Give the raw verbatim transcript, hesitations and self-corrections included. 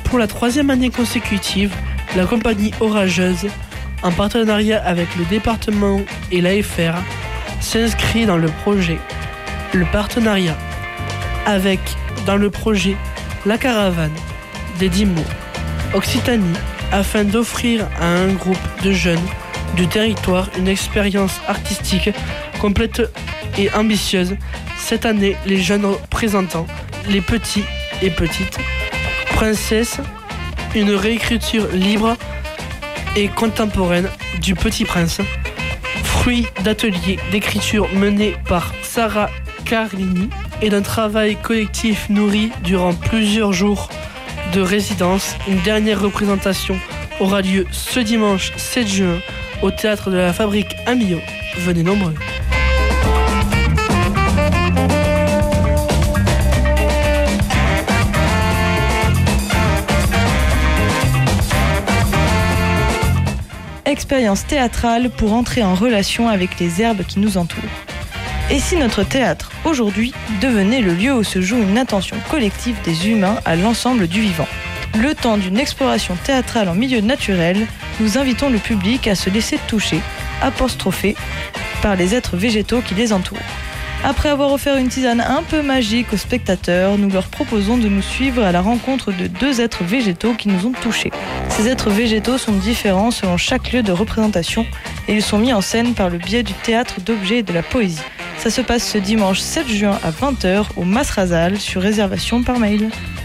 Pour la troisième année consécutive, la compagnie Orageuse, en partenariat avec le département et l'A F R, s'inscrit dans le projet Le Partenariat avec, dans le projet, La Caravane des dix mots Occitanie, afin d'offrir à un groupe de jeunes du territoire une expérience artistique complète et ambitieuse. Cette année, les jeunes représentants, les petits et petites princesses, une réécriture libre et contemporaine du Petit Prince, fruit d'ateliers d'écriture menés par Sarah Carlini et d'un travail collectif nourri durant plusieurs jours de résidence. Une dernière représentation aura lieu ce dimanche sept juin au théâtre de la Fabrique à Millau. Venez nombreux. Expérience théâtrale pour entrer en relation avec les herbes qui nous entourent. Et si notre théâtre, aujourd'hui, devenait le lieu où se joue une attention collective des humains à l'ensemble du vivant? Le temps d'une exploration théâtrale en milieu naturel, nous invitons le public à se laisser toucher, apostropher, par les êtres végétaux qui les entourent. Après avoir offert une tisane un peu magique aux spectateurs, nous leur proposons de nous suivre à la rencontre de deux êtres végétaux qui nous ont touchés. Ces êtres végétaux sont différents selon chaque lieu de représentation et ils sont mis en scène par le biais du théâtre d'objets et de la poésie. Ça se passe ce dimanche sept juin à vingt heures au Mas Razal sur réservation par mail.